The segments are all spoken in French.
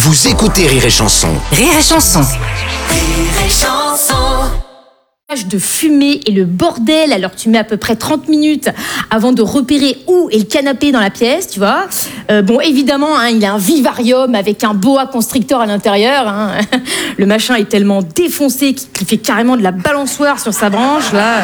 Vous écoutez Rire et Chanson. Rire et Chanson. Rire et Chanson. De fumer et le bordel, alors tu mets à peu près 30 minutes avant de repérer où est le canapé dans la pièce, tu vois. Bon, évidemment, il y a un vivarium avec un boa constrictor à l'intérieur. Le machin est tellement défoncé qu'il fait carrément de la balançoire sur sa branche, là.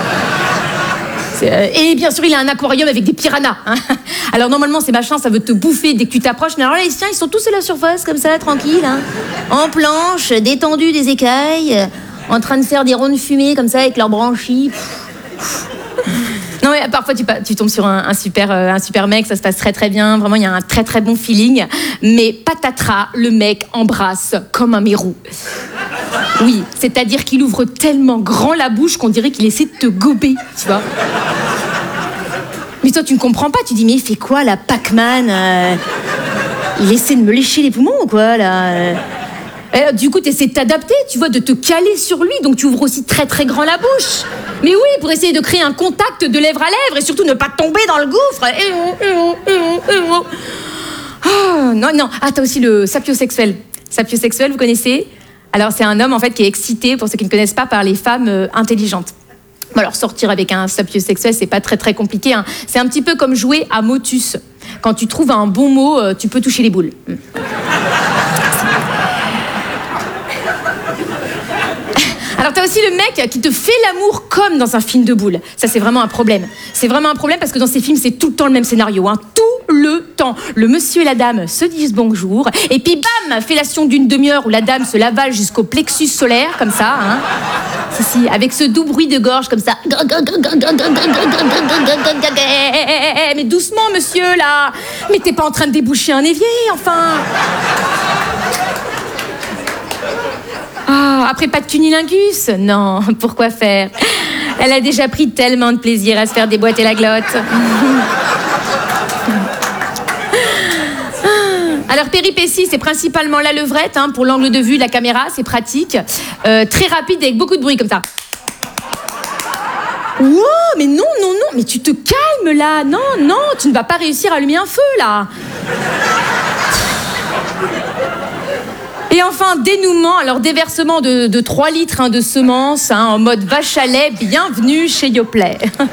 Et bien sûr, il a un aquarium avec des piranhas. Alors normalement, ces machins, ça veut te bouffer dès que tu t'approches. Mais alors là, les siens, ils sont tous à la surface, comme ça, tranquilles. En planche, détendus des écailles, en train de faire des rondes fumées, comme ça, avec leurs branchies. Non mais parfois tu tombes sur un super mec, ça se passe très très bien, vraiment il y a un très très bon feeling, mais patatras, le mec embrasse comme un mérou. Oui, c'est-à-dire qu'il ouvre tellement grand la bouche qu'on dirait qu'il essaie de te gober, tu vois. Mais toi tu ne comprends pas, tu dis mais il fait quoi là, Pac-Man il essaie de me lécher les poumons ou quoi là Du coup, tu essaies de t'adapter, tu vois, de te caler sur lui, donc tu ouvres aussi très très grand la bouche. Mais oui, pour essayer de créer un contact de lèvre à lèvre et surtout ne pas tomber dans le gouffre. Oh, non. Ah, t'as aussi le sapiosexuel. Sapiosexuel, vous connaissez ? Alors, c'est un homme en fait qui est excité, pour ceux qui ne connaissent pas, par les femmes intelligentes. Bon, alors, sortir avec un sapiosexuel, c'est pas très très compliqué. C'est un petit peu comme jouer à Motus. Quand tu trouves un bon mot, tu peux toucher les boules. Alors t'as aussi le mec qui te fait l'amour comme dans un film de boule. Ça c'est vraiment un problème. C'est vraiment un problème parce que dans ces films c'est tout le temps le même scénario. Tout le temps. Le monsieur et la dame se disent bonjour et puis bam, fellation d'une demi-heure où la dame se l'avale jusqu'au plexus solaire comme ça. Si, avec ce doux bruit de gorge comme ça. Mais doucement monsieur là. Mais t'es pas en train de déboucher un évier enfin. Après, pas de cunilingus ? Non, pourquoi faire ? Elle a déjà pris tellement de plaisir à se faire déboîter la glotte. Alors, péripétie, c'est principalement la levrette, pour l'angle de vue de la caméra, c'est pratique. Très rapide, avec beaucoup de bruit, comme ça. Wow, mais non, mais tu te calmes, là. Non, tu ne vas pas réussir à allumer un feu, là. Et enfin, dénouement, alors déversement de 3 litres de semences en mode vache à lait, bienvenue chez Yoplait.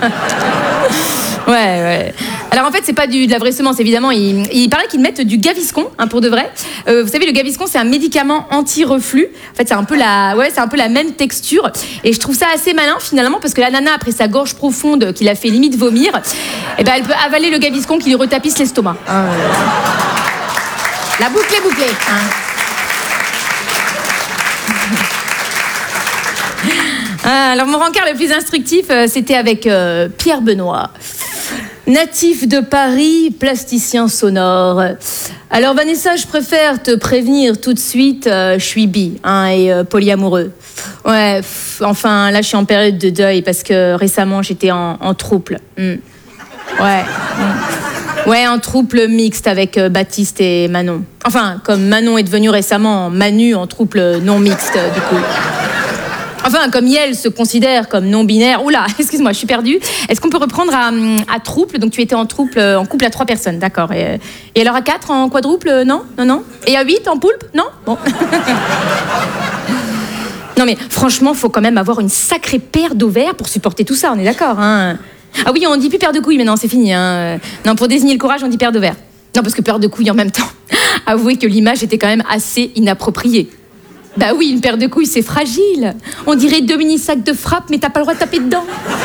Ouais. Alors en fait, c'est pas de la vraie semence, évidemment. Il paraît qu'ils mettent du Gaviscon, pour de vrai. Vous savez, le Gaviscon, c'est un médicament anti-reflux. En fait, c'est un peu la même texture. Et je trouve ça assez malin, finalement, parce que la nana, après sa gorge profonde, qui l'a fait limite vomir, elle peut avaler le Gaviscon qui lui retapisse l'estomac. La boucle est bouclée. Alors mon rencard le plus instructif, c'était avec Pierre Benoît, natif de Paris, plasticien sonore. Alors Vanessa, je préfère te prévenir tout de suite, je suis bi et polyamoureux. Ouais, enfin là je suis en période de deuil parce que récemment j'étais en trouble. Ouais, en trouble mixte avec Baptiste et Manon. Enfin, comme Manon est devenue récemment Manu en trouble non mixte, du coup. Enfin, comme Yel se considère comme non-binaire. Oula, excuse-moi, je suis perdue. Est-ce qu'on peut reprendre à trouble ? Donc tu étais en couple à 3 personnes, d'accord. Et alors à 4 en quadruple, non ? Et à 8 en poulpe ? Non ? Bon. Non mais franchement, faut quand même avoir une sacrée paire d'ovaires pour supporter tout ça, on est d'accord, Ah oui, on dit plus paire de couilles maintenant, c'est fini. Non, pour désigner le courage, on dit paire d'ovaires. Non, parce que paire de couilles en même temps. Avouez que l'image était quand même assez inappropriée. Bah oui, une paire de couilles, c'est fragile. On dirait 2 mini-sacs de frappe, mais t'as pas le droit de taper dedans.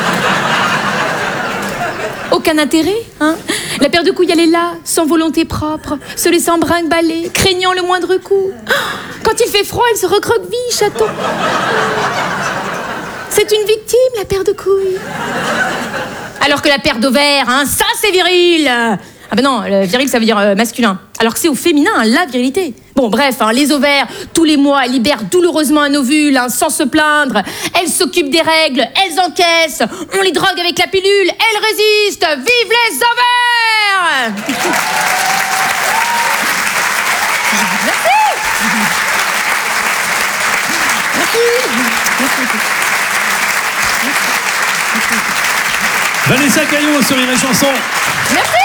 Aucun intérêt, La paire de couilles, elle est là, sans volonté propre, se laissant brinque-baller, craignant le moindre coup. Quand il fait froid, elle se recroqueville, chaton. C'est une victime, la paire de couilles. Alors que la paire d'ovaires, ça c'est viril. Ah ben non, viril ça veut dire masculin. Alors que c'est au féminin, la virilité. Bon bref, les ovaires, tous les mois, elles libèrent douloureusement un ovule, sans se plaindre. Elles s'occupent des règles, elles encaissent, on les drogue avec la pilule, elles résistent. Vive les ovaires! Merci. Vanessa Caillot sur Rire et Chanson. Merci.